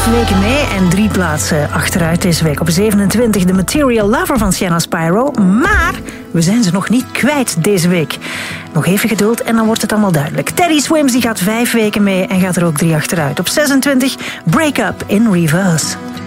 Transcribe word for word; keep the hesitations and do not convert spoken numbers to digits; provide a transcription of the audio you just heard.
Vijf weken mee en drie plaatsen achteruit deze week. Op zevenentwintig The Material Lover van Sienna Spyro. Maar we zijn ze nog niet kwijt deze week. Nog even geduld en dan wordt het allemaal duidelijk. Teddy Swims die gaat vijf weken mee en gaat er ook drie achteruit. Op zesentwintig Break Up in Reverse.